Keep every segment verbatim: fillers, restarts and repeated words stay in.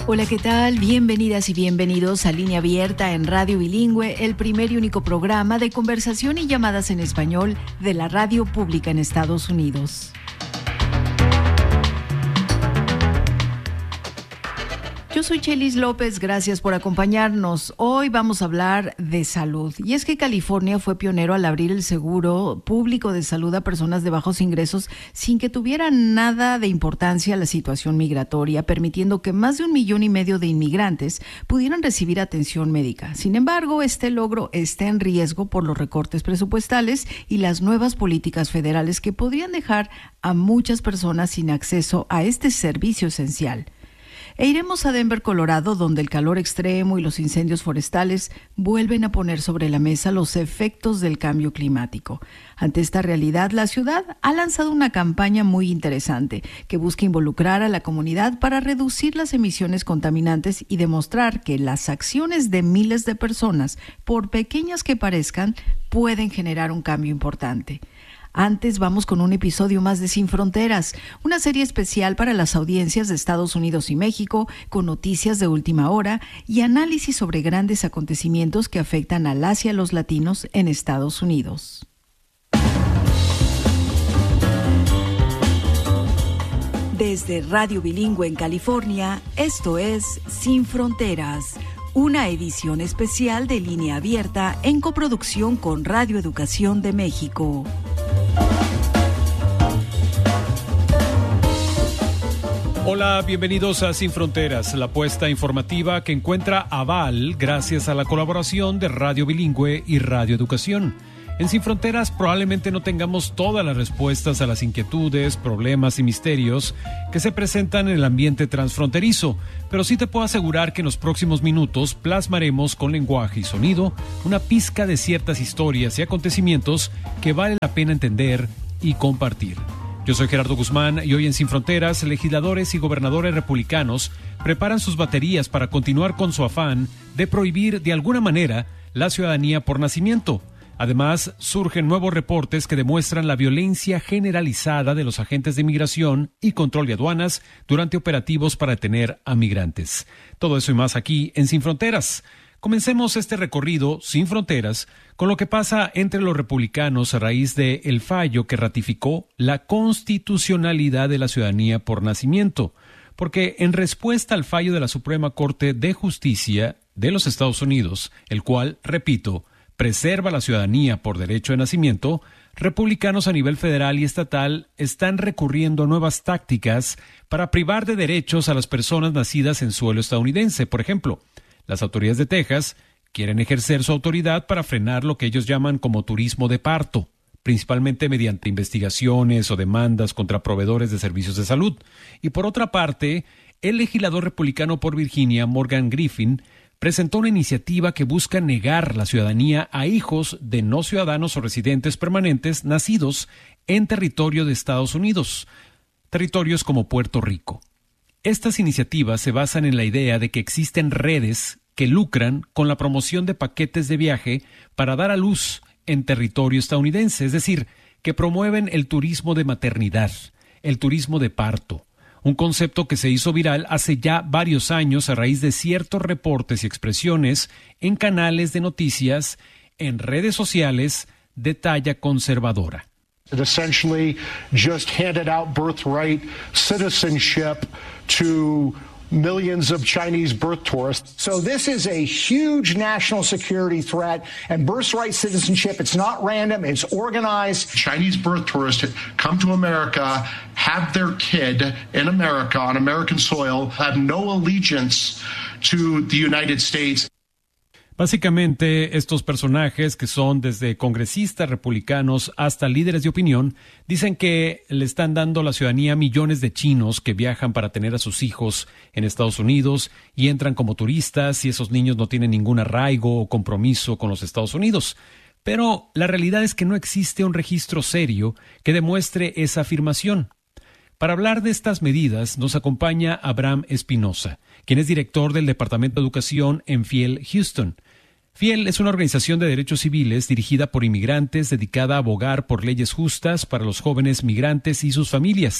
Hola, ¿qué tal? Bienvenidas y bienvenidos a Línea Abierta en Radio Bilingüe, el primer y único programa de conversación y llamadas en español de la radio pública en Estados Unidos. Yo soy Chelis López, gracias por acompañarnos. Hoy vamos a hablar de salud. Y es que California fue pionero al abrir el seguro público de salud a personas de bajos ingresos sin que tuviera nada de importancia la situación migratoria, permitiendo que más de un millón y medio de inmigrantes pudieran recibir atención médica. Sin embargo, este logro está en riesgo por los recortes presupuestales y las nuevas políticas federales que podrían dejar a muchas personas sin acceso a este servicio esencial. E iremos a Denver, Colorado, donde el calor extremo y los incendios forestales vuelven a poner sobre la mesa los efectos del cambio climático. Ante esta realidad, la ciudad ha lanzado una campaña muy interesante que busca involucrar a la comunidad para reducir las emisiones contaminantes y demostrar que las acciones de miles de personas, por pequeñas que parezcan, pueden generar un cambio importante. Antes vamos con un episodio más de Sin Fronteras, una serie especial para las audiencias de Estados Unidos y México, con noticias de última hora y análisis sobre grandes acontecimientos que afectan al Asia y a los latinos en Estados Unidos. Desde Radio Bilingüe en California, esto es Sin Fronteras, una edición especial de Línea Abierta en coproducción con Radio Educación de México. Hola, bienvenidos a Sin Fronteras, la apuesta informativa que encuentra aval gracias a la colaboración de Radio Bilingüe y Radio Educación. En Sin Fronteras probablemente no tengamos todas las respuestas a las inquietudes, problemas y misterios que se presentan en el ambiente transfronterizo, pero sí te puedo asegurar que en los próximos minutos plasmaremos con lenguaje y sonido una pizca de ciertas historias y acontecimientos que vale la pena entender y compartir. Yo soy Gerardo Guzmán y hoy en Sin Fronteras, legisladores y gobernadores republicanos preparan sus baterías para continuar con su afán de prohibir de alguna manera la ciudadanía por nacimiento. Además, surgen nuevos reportes que demuestran la violencia generalizada de los agentes de inmigración y control de aduanas durante operativos para detener a migrantes. Todo eso y más aquí en Sin Fronteras. Comencemos este recorrido sin fronteras con lo que pasa entre los republicanos a raíz del fallo que ratificó la constitucionalidad de la ciudadanía por nacimiento, porque en respuesta al fallo de la Suprema Corte de Justicia de los Estados Unidos, el cual, repito, preserva la ciudadanía por derecho de nacimiento, republicanos a nivel federal y estatal están recurriendo a nuevas tácticas para privar de derechos a las personas nacidas en suelo estadounidense. Por ejemplo, las autoridades de Texas quieren ejercer su autoridad para frenar lo que ellos llaman como turismo de parto, principalmente mediante investigaciones o demandas contra proveedores de servicios de salud. Y por otra parte, el legislador republicano por Virginia, Morgan Griffin, presentó una iniciativa que busca negar la ciudadanía a hijos de no ciudadanos o residentes permanentes nacidos en territorio de Estados Unidos, territorios como Puerto Rico. Estas iniciativas se basan en la idea de que existen redes que lucran con la promoción de paquetes de viaje para dar a luz en territorio estadounidense, es decir, que promueven el turismo de maternidad, el turismo de parto, un concepto que se hizo viral hace ya varios años a raíz de ciertos reportes y expresiones en canales de noticias, en redes sociales de talla conservadora. It essentially just handed out birthright citizenship to millions of Chinese birth tourists. So this is a huge national security threat, and birthright citizenship, it's not random, it's organized. Chinese birth tourists come to America, have their kid in America, on American soil, have no allegiance to the United States. Básicamente, estos personajes, que son desde congresistas republicanos hasta líderes de opinión, dicen que le están dando la ciudadanía a millones de chinos que viajan para tener a sus hijos en Estados Unidos y entran como turistas y esos niños no tienen ningún arraigo o compromiso con los Estados Unidos. Pero la realidad es que no existe un registro serio que demuestre esa afirmación. Para hablar de estas medidas nos acompaña Abraham Espinosa, quien es director del Departamento de Educación en Fiel, Houston. Fiel es una organización de derechos civiles dirigida por inmigrantes dedicada a abogar por leyes justas para los jóvenes migrantes y sus familias.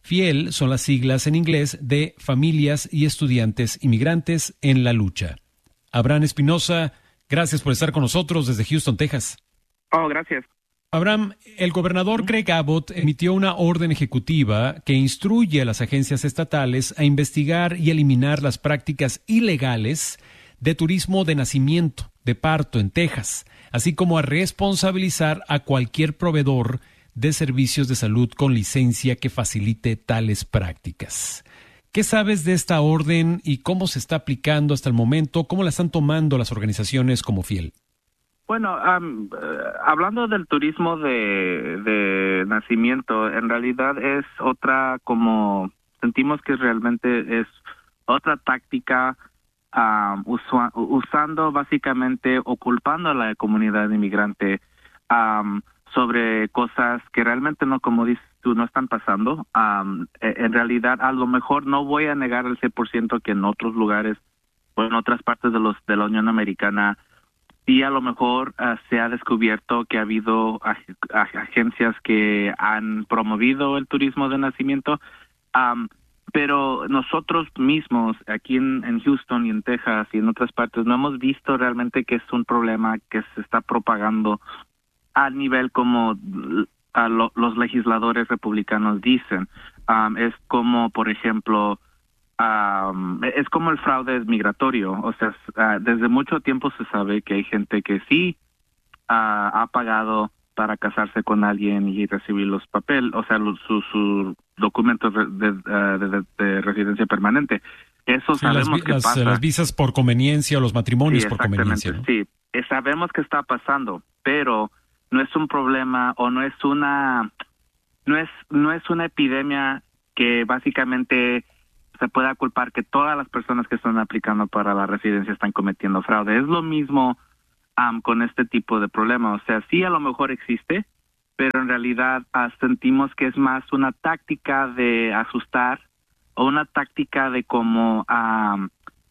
FIEL son las siglas en inglés de Familias y Estudiantes Inmigrantes en la Lucha. Abraham Espinosa, gracias por estar con nosotros desde Houston, Texas. Oh, gracias. Abraham, el gobernador Greg Abbott emitió una orden ejecutiva que instruye a las agencias estatales a investigar y eliminar las prácticas ilegales de turismo de nacimiento, de parto en Texas, así como a responsabilizar a cualquier proveedor de servicios de salud con licencia que facilite tales prácticas. ¿Qué sabes de esta orden y cómo se está aplicando hasta el momento? ¿Cómo la están tomando las organizaciones como FIEL? Bueno, um, uh, hablando del turismo de, de nacimiento, en realidad es otra, como sentimos que realmente es otra táctica um, usua, usando básicamente o culpando a la comunidad inmigrante um, sobre cosas que realmente no, como dices tú, no están pasando. Um, en realidad, a lo mejor no voy a negar el cien por ciento que en otros lugares o en otras partes de los de la Unión Americana sí a lo mejor uh, se ha descubierto que ha habido ag- ag- agencias que han promovido el turismo de nacimiento, um, pero nosotros mismos aquí en, en Houston y en Texas y en otras partes no hemos visto realmente que es un problema que se está propagando al nivel como a lo, los legisladores republicanos dicen. Um, es como, por ejemplo, Um, es como el fraude migratorio. O sea, uh, desde mucho tiempo se sabe que hay gente que sí uh, ha pagado para casarse con alguien y recibir los papeles, o sea, los, sus su documentos de, de, de, de, de residencia permanente. Eso sí, sabemos las, que las, pasa. Las visas por conveniencia o los matrimonios sí, por conveniencia, ¿no? Sí, eh, sabemos que está pasando, pero no es un problema o no es una no es no es una epidemia que básicamente se pueda culpar que todas las personas que están aplicando para la residencia están cometiendo fraude. Es lo mismo um, con este tipo de problema. O sea, sí a lo mejor existe, pero en realidad uh, sentimos que es más una táctica de asustar o una táctica de como um,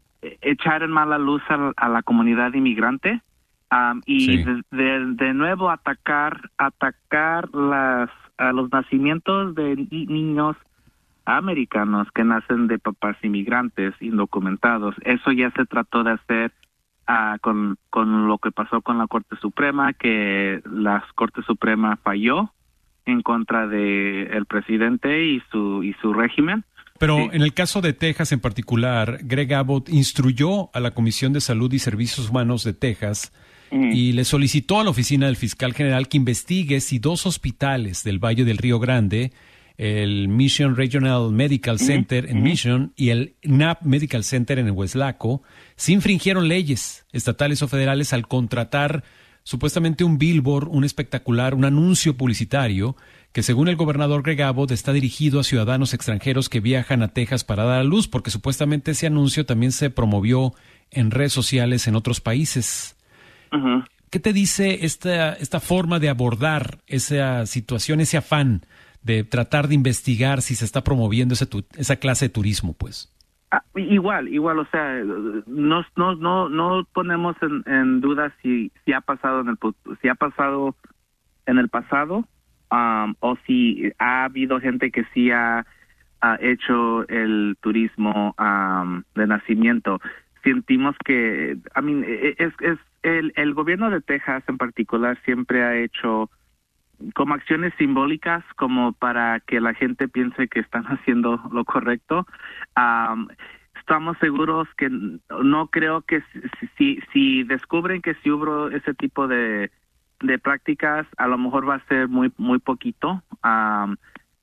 echar en mala luz a, a la comunidad inmigrante um, y sí. de, de, de nuevo atacar atacar las a los nacimientos de ni- niños americanos que nacen de papás inmigrantes indocumentados. Eso ya se trató de hacer uh, con, con lo que pasó con la Corte Suprema, que la Corte Suprema falló en contra de el presidente y su y su régimen. Pero sí. En el caso de Texas en particular, Greg Abbott instruyó a la Comisión de Salud y Servicios Humanos de Texas mm. y le solicitó a la oficina del fiscal general que investigue si dos hospitales del Valle del Río Grande, el Mission Regional Medical Center en Mission y el N A P Medical Center en Weslaco, sí infringieron leyes estatales o federales al contratar supuestamente un billboard, un espectacular, un anuncio publicitario que según el gobernador Greg Abbott está dirigido a ciudadanos extranjeros que viajan a Texas para dar a luz, porque supuestamente ese anuncio también se promovió en redes sociales en otros países. Uh-huh. ¿Qué te dice esta, esta forma de abordar esa situación, ese afán de tratar de investigar si se está promoviendo ese tu, esa clase de turismo, pues? Ah, igual, igual, o sea, no no no no ponemos en, en duda si si ha pasado en el si ha pasado en el pasado um, o si ha habido gente que sí ha, ha hecho el turismo um, de nacimiento. Sentimos que, I mean, es es el el gobierno de Texas en particular siempre ha hecho como acciones simbólicas como para que la gente piense que están haciendo lo correcto. Um, estamos seguros que no creo que si, si, si descubren que si hubo ese tipo de, de prácticas, a lo mejor va a ser muy muy poquito. Um,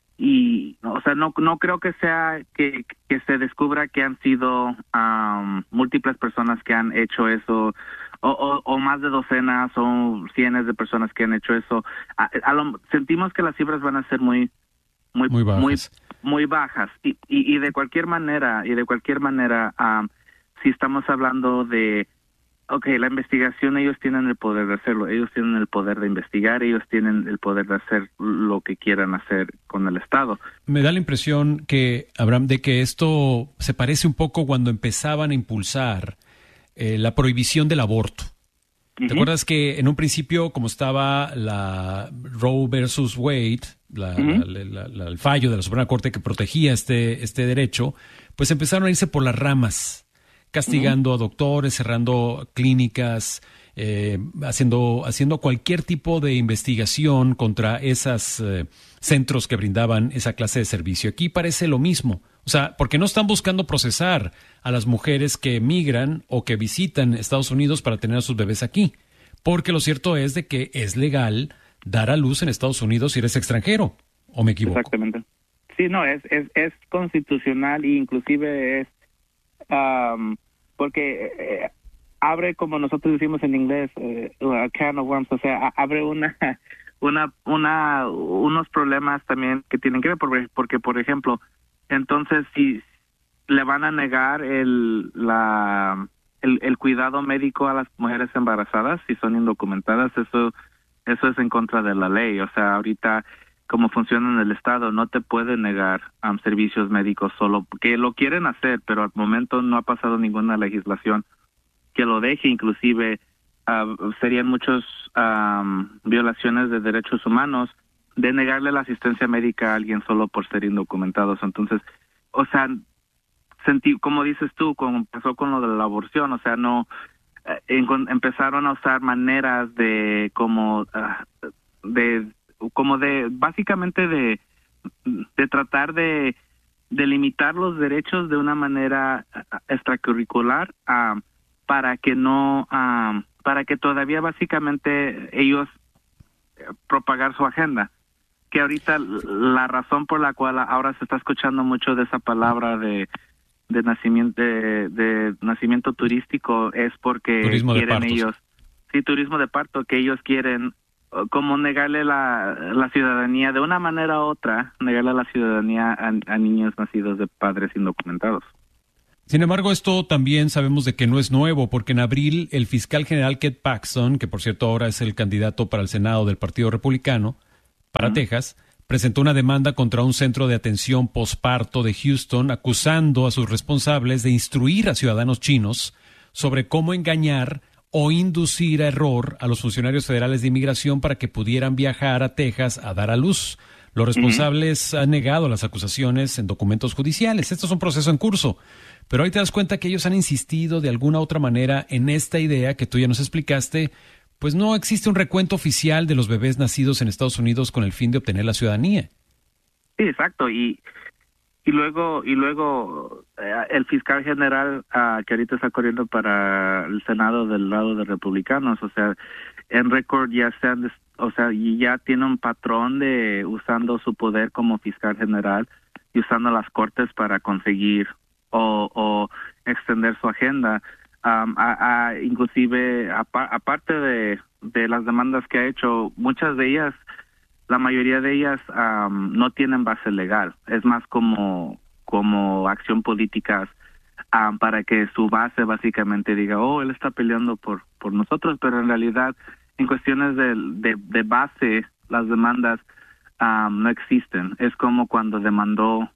y, o sea, no no creo que sea que, que se descubra que han sido um, múltiples personas que han hecho eso. O, o, o más de docenas o cientos de personas que han hecho eso. A, a lo, sentimos que las cifras van a ser muy muy muy bajas, muy, muy bajas. Y, y, y de cualquier manera y de cualquier manera um, si estamos hablando de okay, la investigación, ellos tienen el poder de hacerlo, ellos tienen el poder de investigar, ellos tienen el poder de hacer lo que quieran hacer con el Estado. Me da la impresión que, Abraham, de que esto se parece un poco cuando empezaban a impulsar Eh, la prohibición del aborto. Uh-huh. ¿Te acuerdas que en un principio, como estaba la Roe versus Wade, la, Uh-huh. la, la, la, el fallo de la Suprema Corte que protegía este, este derecho, pues empezaron a irse por las ramas, castigando uh-huh. a doctores, cerrando clínicas, eh, haciendo, haciendo cualquier tipo de investigación contra esos eh, centros que brindaban esa clase de servicio. Aquí parece lo mismo. O sea, porque no están buscando procesar a las mujeres que emigran o que visitan Estados Unidos para tener a sus bebés aquí. Porque lo cierto es de que es legal dar a luz en Estados Unidos si eres extranjero. ¿O me equivoco? Exactamente. Sí, no, es es, es constitucional e inclusive es um, porque eh, abre, como nosotros decimos en inglés, eh, a can of worms, o sea, abre una una una unos problemas también que tienen que ver porque, porque por ejemplo, entonces si le van a negar el la el, el cuidado médico a las mujeres embarazadas si son indocumentadas, eso eso es en contra de la ley. O sea, ahorita como funciona en el estado, no te pueden negar um, servicios médicos solo porque lo quieren hacer, pero al momento no ha pasado ninguna legislación que lo deje. Inclusive uh, serían muchas um, violaciones de derechos humanos de negarle la asistencia médica a alguien solo por ser indocumentados. Entonces, o sea, sentí, como dices tú, como pasó con lo de la aborción, o sea, no eh, en, empezaron a usar maneras de como uh, de como de básicamente de de tratar de de limitar los derechos de una manera extracurricular uh, para que no uh, para que todavía básicamente ellos propagar su agenda, que ahorita la razón por la cual ahora se está escuchando mucho de esa palabra de de nacimiento de, de nacimiento turístico es porque turismo quieren de ellos sí turismo de parto, que ellos quieren como negarle la, la ciudadanía de una manera u otra, negarle la ciudadanía a, a niños nacidos de padres indocumentados. Sin embargo, esto también sabemos de que no es nuevo, porque en abril el fiscal general Keith Paxton, que por cierto ahora es el candidato para el Senado del Partido Republicano para uh-huh. Texas, presentó una demanda contra un centro de atención posparto de Houston, acusando a sus responsables de instruir a ciudadanos chinos sobre cómo engañar o inducir a error a los funcionarios federales de inmigración para que pudieran viajar a Texas a dar a luz. Los responsables uh-huh. han negado las acusaciones en documentos judiciales. Esto es un proceso en curso. Pero ahí te das cuenta que ellos han insistido de alguna otra manera en esta idea que tú ya nos explicaste. Pues no existe un recuento oficial de los bebés nacidos en Estados Unidos con el fin de obtener la ciudadanía. Sí, exacto. Y y luego y luego eh, el fiscal general uh, que ahorita está corriendo para el Senado del lado de republicanos, o sea, en récord ya se han, o sea, ya tiene un patrón de usando su poder como fiscal general y usando las cortes para conseguir o, o extender su agenda. Um, a, a, inclusive apa, aparte de, de las demandas que ha hecho, muchas de ellas, la mayoría de ellas um, no tienen base legal. Es más como como acción políticas um, para que su base básicamente diga, oh, él está peleando por por nosotros, pero en realidad en cuestiones de de, de base las demandas um, no existen. Es como cuando demandó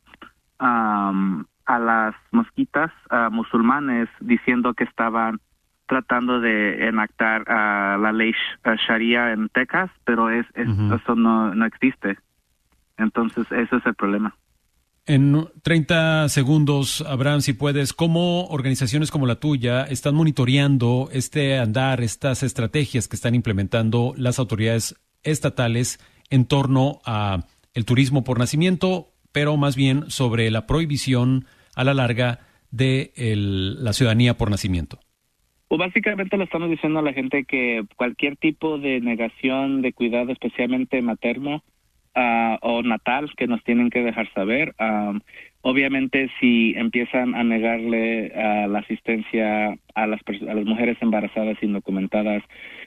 um, a las mosquitas uh, musulmanes diciendo que estaban tratando de enactar uh, la ley uh, Sharia en Texas, pero es, es uh-huh. eso no, no existe. Entonces, ese es el problema. En treinta segundos, Abraham, si puedes, ¿cómo organizaciones como la tuya están monitoreando este andar, estas estrategias que están implementando las autoridades estatales en torno a el turismo por nacimiento, pero más bien sobre la prohibición a la larga de el, la ciudadanía por nacimiento? Pues básicamente le estamos diciendo a la gente que cualquier tipo de negación de cuidado, especialmente materno uh, o natal, que nos tienen que dejar saber. Um, obviamente, si empiezan a negarle uh, la asistencia a las a las mujeres embarazadas indocumentadas,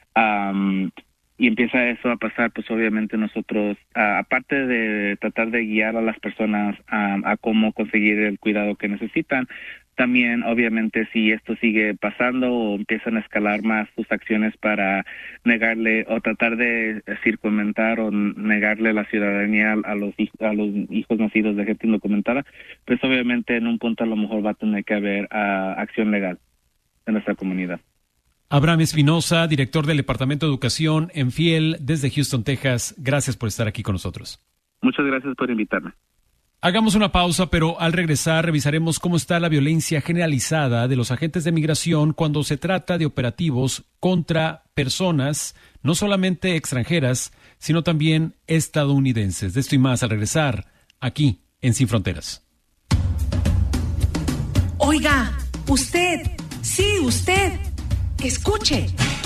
um, y empieza eso a pasar, pues obviamente nosotros, uh, aparte de tratar de guiar a las personas um, a cómo conseguir el cuidado que necesitan, también obviamente si esto sigue pasando o empiezan a escalar más sus acciones para negarle o tratar de circunventar o negarle la ciudadanía a los a los hijos nacidos de gente indocumentada, pues obviamente en un punto a lo mejor va a tener que haber uh, acción legal en nuestra comunidad. Abraham Espinosa, director del Departamento de Educación en Fiel desde Houston, Texas. Gracias por estar aquí con nosotros. Muchas gracias por invitarme. Hagamos una pausa, pero al regresar revisaremos cómo está la violencia generalizada de los agentes de migración cuando se trata de operativos contra personas, no solamente extranjeras, sino también estadounidenses. De esto y más al regresar, aquí en Sin Fronteras. Oiga, usted, sí, usted, escuche.